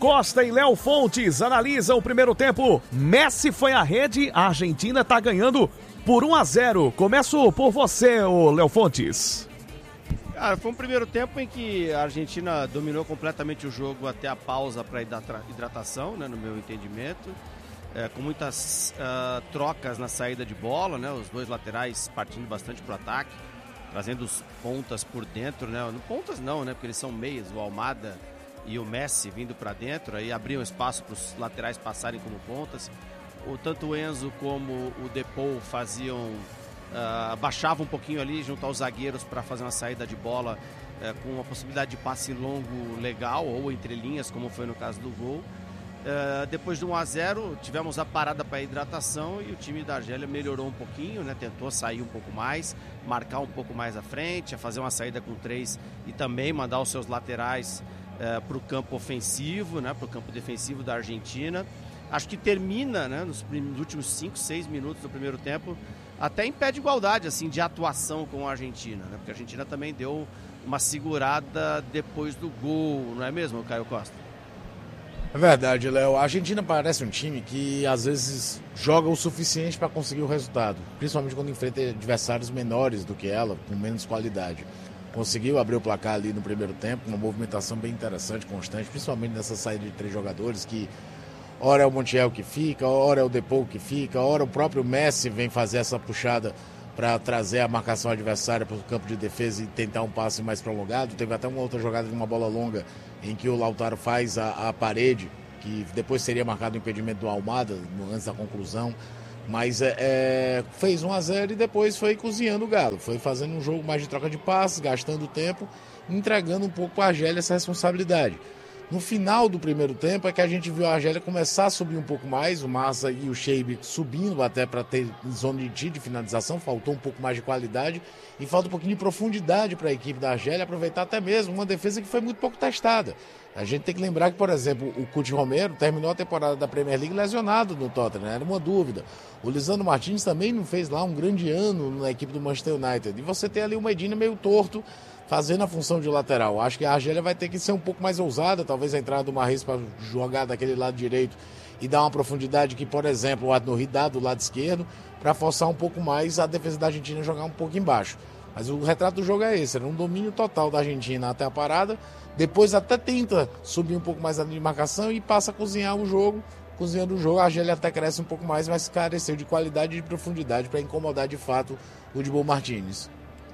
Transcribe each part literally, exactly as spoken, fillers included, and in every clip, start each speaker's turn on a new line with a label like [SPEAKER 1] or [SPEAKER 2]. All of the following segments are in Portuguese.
[SPEAKER 1] Costa e Léo Fontes analisam o primeiro tempo. Messi foi à rede, a Argentina está ganhando por um a zero. Começo por você, ô Léo Fontes.
[SPEAKER 2] Cara, foi um primeiro tempo em que a Argentina dominou completamente o jogo até a pausa para hidratação, né, no meu entendimento. É, com muitas uh, trocas na saída de bola, né, os dois laterais partindo bastante para o ataque, trazendo os pontas por dentro, né, não pontas não, né, porque eles são meias, o Almada e o Messi vindo para dentro, aí abriam espaço para os laterais passarem como pontas. O, tanto o Enzo como o Depou faziam, uh, baixavam um pouquinho ali junto aos zagueiros para fazer uma saída de bola uh, com uma possibilidade de passe longo legal, ou entre linhas, como foi no caso do gol. Uh, depois de um a zero, tivemos a parada para hidratação e o time da Argélia melhorou um pouquinho, né? Tentou sair um pouco mais, marcar um pouco mais à frente, fazer uma saída com três e também mandar os seus laterais uh, para o campo ofensivo, né? Para o campo defensivo da Argentina. Acho que termina, né, nos, nos últimos cinco, seis minutos do primeiro tempo, até em pé de igualdade assim, de atuação com a Argentina, né? Porque a Argentina também deu uma segurada depois do gol, não é mesmo, Caio Costa?
[SPEAKER 3] É verdade, Léo. A Argentina parece um time que às vezes joga o suficiente para conseguir o resultado, principalmente quando enfrenta adversários menores do que ela, com menos qualidade. Conseguiu abrir o placar ali no primeiro tempo, uma movimentação bem interessante, constante, principalmente nessa saída de três jogadores que ora é o Montiel que fica, ora é o Depou que fica, ora o próprio Messi vem fazer essa puxada para trazer a marcação adversária para o campo de defesa e tentar um passe mais prolongado. Teve até uma outra jogada de uma bola longa em que o Lautaro faz a, a parede, que depois seria marcado o impedimento do Almada antes da conclusão, mas é, é, fez um a zero e depois foi cozinhando o Galo, foi fazendo um jogo mais de troca de passes, gastando tempo, entregando um pouco para a Argélia essa responsabilidade. No final do primeiro tempo é que a gente viu a Argélia começar a subir um pouco mais, o Massa e o Sheibe subindo até para ter zona de, de finalização, faltou um pouco mais de qualidade e falta um pouquinho de profundidade para a equipe da Argélia aproveitar até mesmo uma defesa que foi muito pouco testada. A gente tem que lembrar que, por exemplo, o Cuti Romero terminou a temporada da Premier League lesionado no Tottenham, era uma dúvida. O Lisandro Martins também não fez lá um grande ano na equipe do Manchester United. E você tem ali o Medina meio torto, fazendo a função de lateral. Acho que a Argélia vai ter que ser um pouco mais ousada, talvez a entrada do Mahrez para jogar daquele lado direito e dar uma profundidade que, por exemplo, o Adnouri dá do lado esquerdo, para forçar um pouco mais a defesa da Argentina jogar um pouco embaixo. Mas o retrato do jogo é esse, era um domínio total da Argentina até a parada, depois até tenta subir um pouco mais a linha de marcação e passa a cozinhar o jogo. Cozinhando o jogo, a Argélia até cresce um pouco mais, mas careceu de qualidade e de profundidade para incomodar de fato o Dibu Martínez.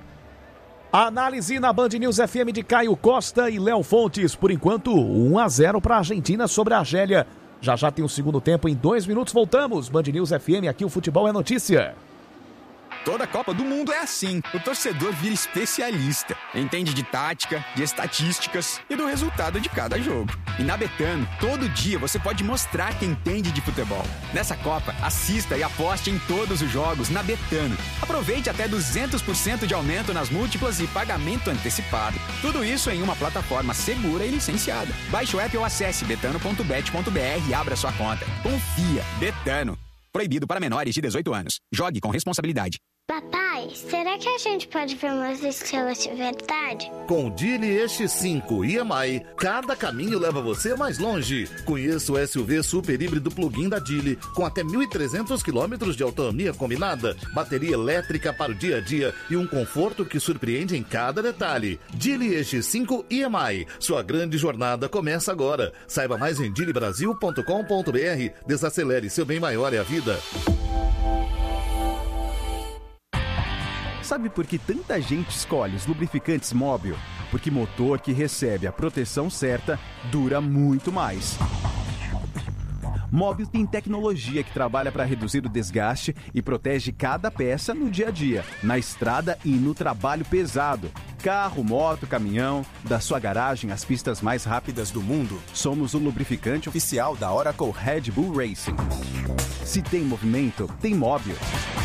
[SPEAKER 1] Análise na Band News F M de Caio Costa e Léo Fontes. Por enquanto, um a zero para a Argentina sobre a Argélia. Já já tem o segundo tempo, em dois minutos voltamos. Band News F M, aqui o futebol é notícia.
[SPEAKER 4] Toda Copa do Mundo é assim. O torcedor vira especialista. Entende de tática, de estatísticas e do resultado de cada jogo. E na Betano, todo dia você pode mostrar que entende de futebol. Nessa Copa, assista e aposte em todos os jogos na Betano. Aproveite até duzentos por cento de aumento nas múltiplas e pagamento antecipado. Tudo isso em uma plataforma segura e licenciada. Baixe o app ou acesse betano ponto bet ponto b r e abra sua conta. Confia. Betano. Proibido para menores de dezoito anos. Jogue com responsabilidade.
[SPEAKER 5] Papai, será que a gente pode ver umas estrelas de verdade?
[SPEAKER 6] Com o Geely E X cinco e M I, cada caminho leva você mais longe. Conheça o S U V super híbrido plug-in da Geely, com até mil e trezentos quilômetros de autonomia combinada, bateria elétrica para o dia a dia e um conforto que surpreende em cada detalhe. Geely E X cinco e M I, sua grande jornada começa agora. Saiba mais em geely brasil ponto com ponto b r. Desacelere, seu bem maior é a vida.
[SPEAKER 7] Sabe por que tanta gente escolhe os lubrificantes Mobil? Porque motor que recebe a proteção certa dura muito mais. Mobil tem tecnologia que trabalha para reduzir o desgaste e protege cada peça no dia a dia, na estrada e no trabalho pesado. Carro, moto, caminhão, da sua garagem às pistas mais rápidas do mundo. Somos o lubrificante oficial da Oracle Red Bull Racing. Se tem movimento, tem Mobil.